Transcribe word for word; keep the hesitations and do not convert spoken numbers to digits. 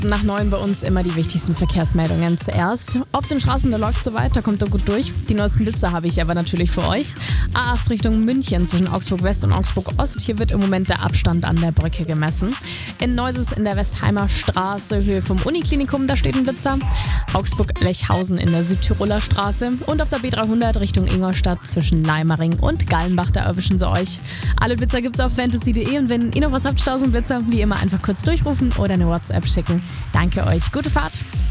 Nach neun bei uns immer die wichtigsten Verkehrsmeldungen zuerst. Auf den Straßen, da läuft so weit, da kommt er gut durch. Die neuesten Blitzer habe ich aber natürlich für euch. A acht Richtung München zwischen Augsburg West und Augsburg Ost. Hier wird im Moment der Abstand an der Brücke gemessen. In Neuses in der Westheimer Straße, Höhe vom Uniklinikum, da steht ein Blitzer. Augsburg-Lechhausen in der Südtiroler Straße. Und auf der B dreihundert Richtung Ingolstadt zwischen Leimaring und Gallenbach, da erwischen sie euch. Alle Blitzer gibt's auf fantasy punkt de und wenn ihr noch was habt, tausend Blitzer, wie immer einfach kurz durchrufen oder eine WhatsApp schicken. Danke euch, gute Fahrt!